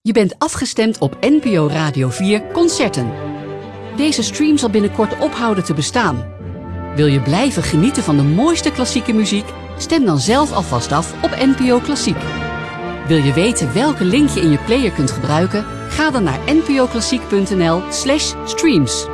Je bent afgestemd op NPO Radio 4 Concerten. Deze stream zal binnenkort ophouden te bestaan. Wil je blijven genieten van de mooiste klassieke muziek? Stem dan zelf alvast af op NPO Klassiek. Wil je weten welke link je in je player kunt gebruiken? Ga dan naar npoklassiek.nl/streams.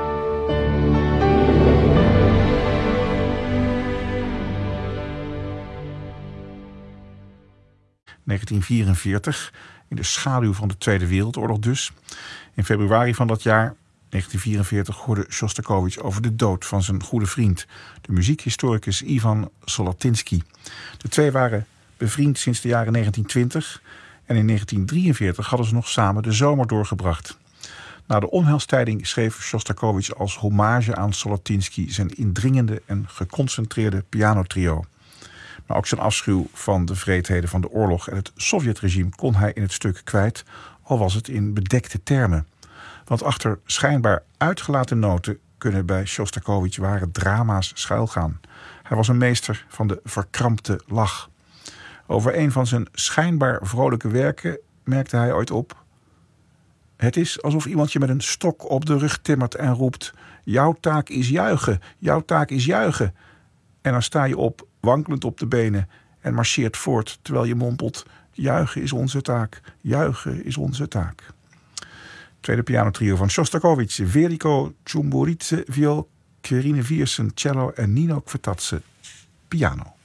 (1944), in de schaduw van de Tweede Wereldoorlog dus. In februari van dat jaar, 1944, hoorde Sjostakovich over de dood van zijn goede vriend, de muziekhistoricus Ivan Solatinsky. De twee waren bevriend sinds de jaren 1920 en in 1943 hadden ze nog samen de zomer doorgebracht. Na de onheilstijding schreef Sjostakovich als hommage aan Solatinsky zijn indringende en geconcentreerde pianotrio. Maar ook zijn afschuw van de wreedheden van de oorlog en het Sovjetregime kon hij in het stuk kwijt, al was het in bedekte termen. Want achter schijnbaar uitgelaten noten kunnen bij Sjostakovich ware drama's schuilgaan. Hij was een meester van de verkrampte lach. Over een van zijn schijnbaar vrolijke werken merkte hij ooit op: het is alsof iemand je met een stok op de rug timmert en roept: jouw taak is juichen, jouw taak is juichen. En dan sta je op, wankelend op de benen, en marcheert voort terwijl je mompelt: juichen is onze taak, juichen is onze taak. Tweede pianotrio van Sjostakovich: Veriko Chumburidze, viool, Quirine Viersen, cello en Nino Kvetadze, piano.